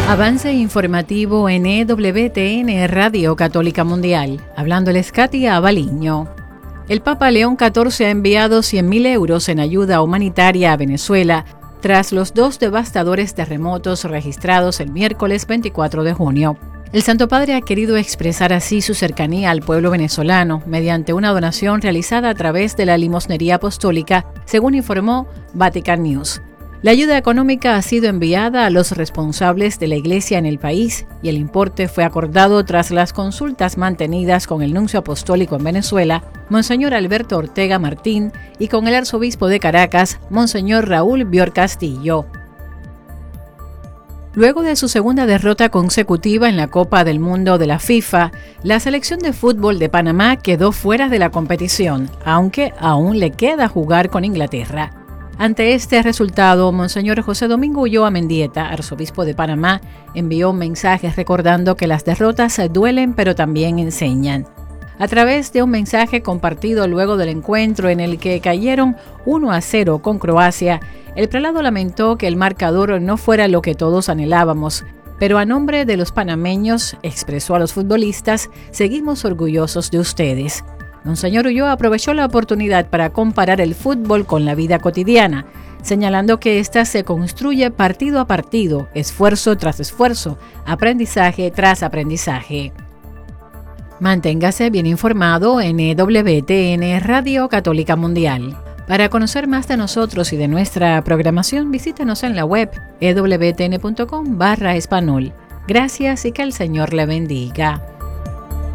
Avance informativo en EWTN Radio Católica Mundial. Hablándoles Katia Abaliño. El Papa León XIV ha enviado 100.000 euros en ayuda humanitaria a Venezuela tras los 2 devastadores terremotos registrados el miércoles 24 de junio. El Santo Padre ha querido expresar así su cercanía al pueblo venezolano mediante una donación realizada a través de la limosnería apostólica, según informó Vatican News. La ayuda económica ha sido enviada a los responsables de la Iglesia en el país y el importe fue acordado tras las consultas mantenidas con el nuncio apostólico en Venezuela, Monseñor Alberto Ortega Martín, y con el arzobispo de Caracas, Monseñor Raúl Bior Castillo. Luego de su segunda derrota consecutiva en la Copa del Mundo de la FIFA, la selección de fútbol de Panamá quedó fuera de la competición, aunque aún le queda jugar con Inglaterra. Ante este resultado, Monseñor José Domingo Ulloa Mendieta, arzobispo de Panamá, envió un mensaje recordando que las derrotas duelen pero también enseñan. A través de un mensaje compartido luego del encuentro en el que cayeron 1-0 con Croacia, el prelado lamentó que el marcador no fuera lo que todos anhelábamos, pero a nombre de los panameños, expresó a los futbolistas, seguimos orgullosos de ustedes. Monseñor Ulloa aprovechó la oportunidad para comparar el fútbol con la vida cotidiana, señalando que ésta se construye partido a partido, esfuerzo tras esfuerzo, aprendizaje tras aprendizaje. Manténgase bien informado en EWTN Radio Católica Mundial. Para conocer más de nosotros y de nuestra programación, visítenos en la web ewtn.com/español. Gracias y que el Señor le bendiga.